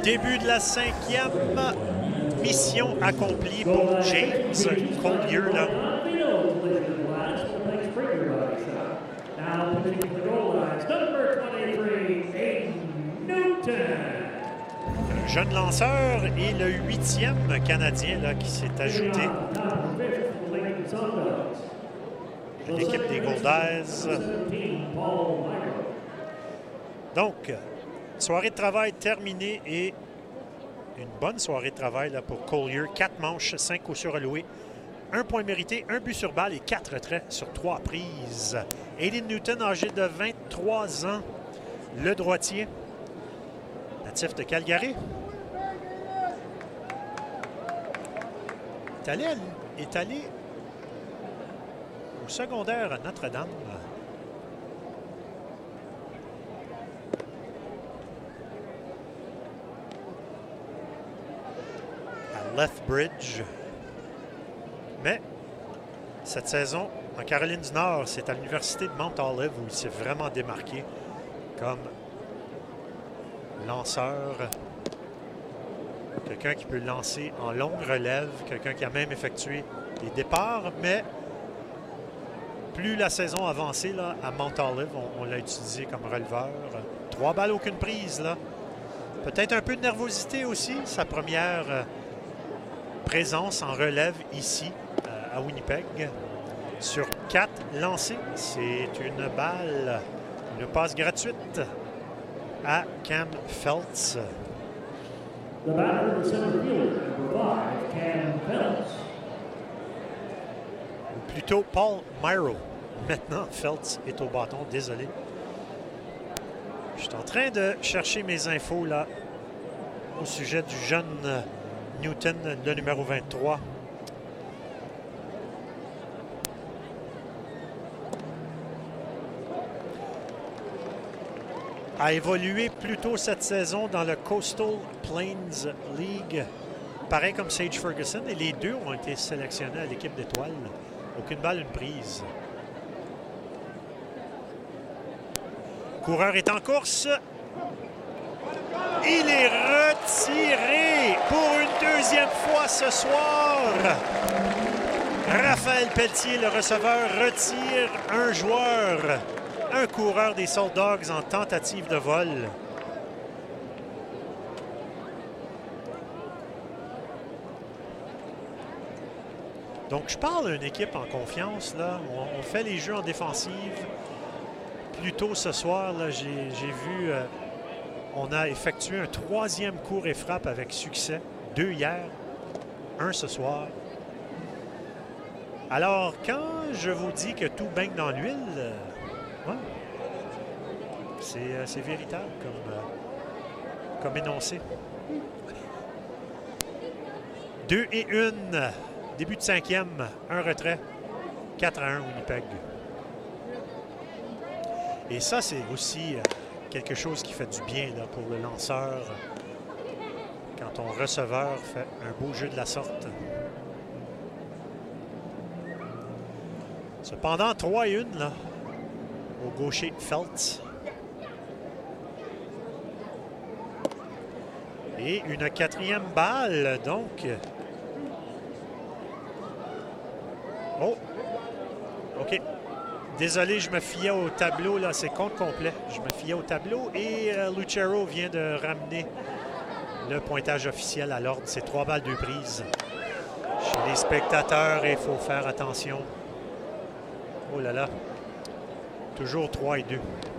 Début de la 5e, mission accomplie pour James Collier. Là. Un jeune lanceur et le 8e Canadien là, qui s'est ajouté à l'équipe des Goldeyes. Donc, soirée de travail terminée et une bonne soirée de travail là, pour Collier. 4 manches, 5 coups sûrs alloués, 1 point mérité, 1 but sur balle et 4 traits sur 3 prises. Aiden Newton, âgé de 23 ans, le droitier, natif de Calgary. Est allé au secondaire à Notre-Dame. Lethbridge. Mais cette saison, en Caroline du Nord, c'est à l'université de Mount Olive où il s'est vraiment démarqué comme lanceur. Quelqu'un qui peut lancer en longue relève, quelqu'un qui a même effectué des départs, mais plus la saison avançait là, à Mount Olive, on l'a utilisé comme releveur. 3 balles, aucune prise. Là. Peut-être un peu de nervosité aussi, sa première présence en relève ici à Winnipeg. Sur 4 lancés, c'est une balle, une passe gratuite à Cam Feltz. Ou plutôt Paul Myro. Maintenant, Feltz est au bâton, désolé. Je suis en train de chercher mes infos là au sujet du jeune Newton, le numéro 23. A évolué plus tôt cette saison dans le Coastal Plains League, pareil comme Sage Ferguson, et les deux ont été sélectionnés à l'équipe d'étoiles. Aucune balle, une prise. Coureur est en course. Il est retiré pour une deuxième fois ce soir. Raphaël Pelletier, le receveur, retire un joueur, un coureur des Salt Dogs en tentative de vol. Donc, je parle d'une équipe en confiance. Là. On fait les jeux en défensive. Plus tôt ce soir, j'ai vu... on a effectué un 3e cours et frappe avec succès. 2 hier, 1 ce soir. Alors, quand je vous dis que tout baigne dans l'huile, ouais, c'est véritable comme énoncé. 2 et 1. Début de 5e, un retrait. 4-1 Winnipeg. Et ça, c'est aussi quelque chose qui fait du bien là, pour le lanceur quand ton receveur fait un beau jeu de la sorte. Cependant, 3 et 1 là, au gaucher Feltz. Et une 4e balle, donc. Oh! OK. Désolé, je me fiais au tableau, là, c'est compte complet. Je me fiais au tableau et Lucero vient de ramener le pointage officiel à l'ordre. C'est 3 balles, 2 prises. Chez les spectateurs, il faut faire attention. Oh là là. Toujours 3 et 2.